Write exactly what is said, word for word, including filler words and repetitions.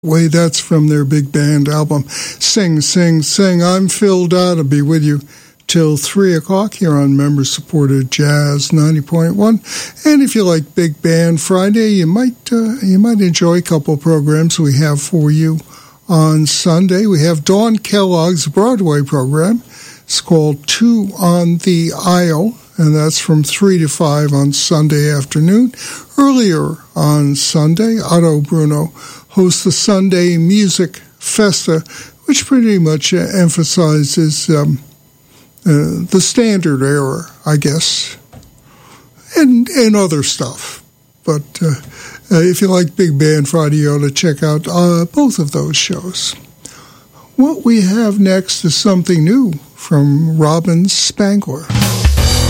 Way, that's from their big band album, Sing, Sing, Sing. I'm Phil Dodd. I'll be with you till three o'clock here on member-supported Jazz ninety point one. And if you like Big Band Friday, you might uh, you might enjoy a couple of programs we have for you on Sunday. We have Dawn Kellogg's Broadway program. It's called Two on the Aisle, and that's from three to five on Sunday afternoon. Earlier on Sunday, Otto Bruno hosts the Sunday Music Festa, which pretty much uh, emphasizes um, uh, the standard era, I guess, and, and other stuff. But uh, uh, if you like Big Band Friday, you ought to check out uh, both of those shows. What we have next is something new from Robin Spangler.